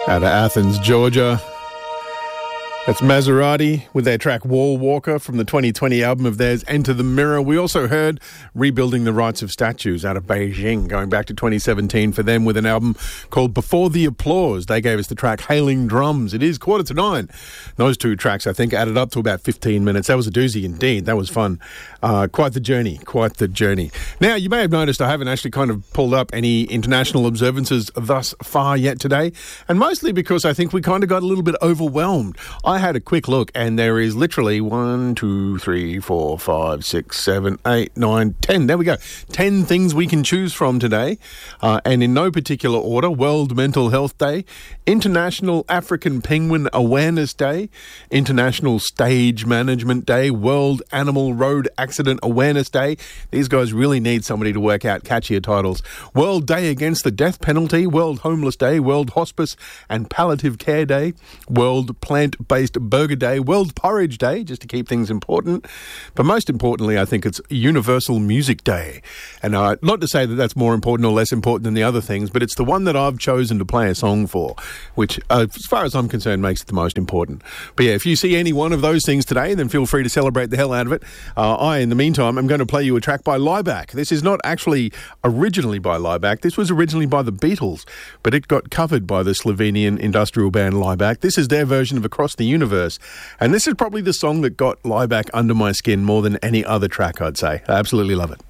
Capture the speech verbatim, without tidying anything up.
Out of Athens, Georgia. That's Maserati with their track Wall Walker from the twenty twenty album of theirs, Enter the Mirror. We also heard Rebuilding the Rights of Statues out of Beijing, going back to twenty seventeen for them with an album called Before the Applause. They gave us the track Hailing Drums. It is quarter to nine. Those two tracks, I think, added up to about fifteen minutes. That was a doozy indeed. That was fun. Uh, quite the journey, quite the journey. Now, you may have noticed I haven't actually kind of pulled up any international observances thus far yet today, and mostly because I think we kind of got a little bit overwhelmed. I had a quick look, and there is literally one, two, three, four, five, six, seven, eight, nine, ten. There we go. Ten things we can choose from today, uh, and in no particular order. World Mental Health Day, International African Penguin Awareness Day, International Stage Management Day, World Animal Road Accident Awareness Day. These guys really need somebody to work out catchier titles. World Day Against the Death Penalty, World Homeless Day, World Hospice and Palliative Care Day, World Plant-Based Burger Day, World Porridge Day, just to keep things important. But most importantly, I think it's Universal Music Day. And uh, not to say that that's more important or less important than the other things, but it's the one that I've chosen to play a song for, which, uh, as far as I'm concerned, makes it the most important. But yeah, if you see any one of those things today, then feel free to celebrate the hell out of it. Uh, I, in the meantime, am going to play you a track by Laibach. This is not actually originally by Laibach. This was originally by the Beatles, but it got covered by the Slovenian industrial band Laibach. This is their version of Across the Universe, and this is probably the song that got Laibach under my skin more than any other track, I'd say. I absolutely love it.